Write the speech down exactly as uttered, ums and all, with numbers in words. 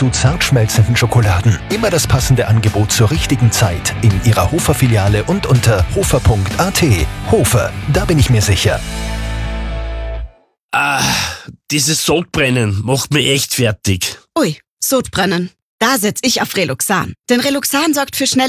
zu zart schmelzenden Schokoladen. Immer das passende Angebot zur richtigen Zeit in Ihrer Hofer-Filiale und unter hofer punkt a t. Hofer, da bin ich mir sicher. Ah, dieses Sodbrennen macht mich echt fertig. Ui, Sodbrennen. Da setz ich auf Reloxan. Denn Reloxan sorgt für schnelle